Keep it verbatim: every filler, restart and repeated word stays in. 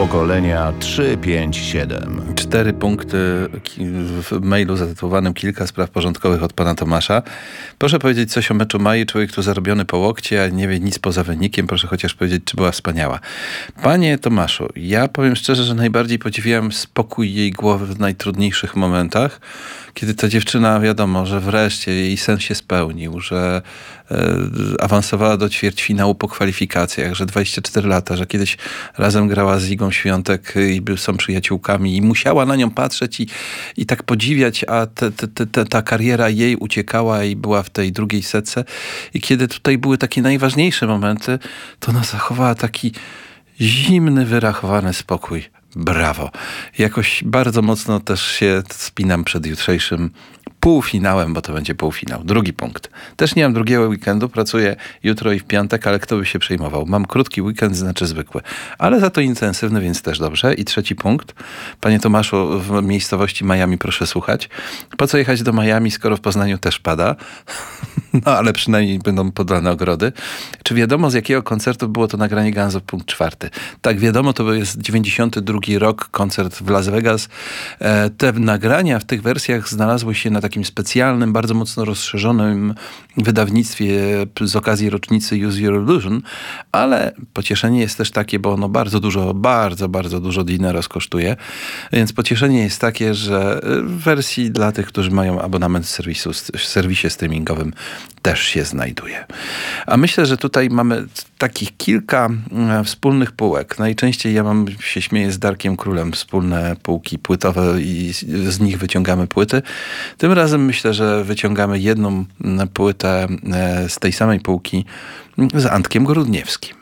pokolenia trzy pięć siedem. Cztery punkty w mailu zatytułowanym Kilka spraw porządkowych od pana Tomasza. Proszę powiedzieć coś o meczu Mai. Człowiek tu zarobiony po łokcie, a nie wie nic poza wynikiem. Proszę chociaż powiedzieć, czy była wspaniała. Panie Tomaszu, ja powiem szczerze, że najbardziej podziwiałem spokój jej głowy w najtrudniejszych momentach, kiedy ta dziewczyna, wiadomo, że wreszcie jej sen się spełnił, że e, awansowała do ćwierćfinału po kwalifikacjach, że dwadzieścia cztery lata, że kiedyś razem grała z Igą Świątek i są przyjaciółkami i musiała na nią patrzeć i, i tak podziwiać, a te, te, te, ta kariera jej uciekała i była w tej drugiej setce. I kiedy tutaj były takie najważniejsze momenty, to ona zachowała taki zimny, wyrachowany spokój. Brawo. Jakoś bardzo mocno też się spinam przed jutrzejszym półfinałem, bo to będzie półfinał. Drugi punkt. Też nie mam drugiego weekendu, pracuję jutro i w piątek, ale kto by się przejmował? Mam krótki weekend, znaczy zwykły, ale za to intensywny, więc też dobrze. I trzeci punkt. Panie Tomaszu, w miejscowości Miami proszę słuchać. Po co jechać do Miami, skoro w Poznaniu też pada? No, ale przynajmniej będą podane ogrody. Czy wiadomo, z jakiego koncertu było to nagranie Gunsów? Punkt czwarty. Tak, wiadomo, to jest dziewięćdziesiąty drugi rok, koncert w Las Vegas. E, te nagrania w tych wersjach znalazły się na takim specjalnym, bardzo mocno rozszerzonym wydawnictwie z okazji rocznicy Use Your Illusion, ale pocieszenie jest też takie, bo ono bardzo dużo, bardzo, bardzo dużo dineros kosztuje, więc pocieszenie jest takie, że w wersji dla tych, którzy mają abonament w, serwisu, w serwisie streamingowym też się znajduje. A myślę, że tutaj mamy takich kilka wspólnych półek. Najczęściej ja mam, się śmieję z Darkiem Królem, wspólne półki płytowe i z nich wyciągamy płyty. Tym razem myślę, że wyciągamy jedną płytę z tej samej półki z Antkiem Grudniewskim.